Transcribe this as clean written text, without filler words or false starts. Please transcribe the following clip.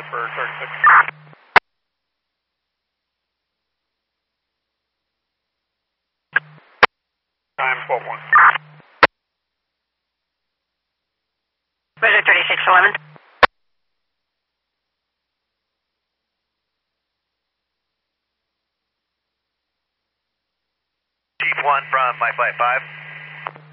for 36. Time 12-1. Roger 3611. Chief 1 from 555.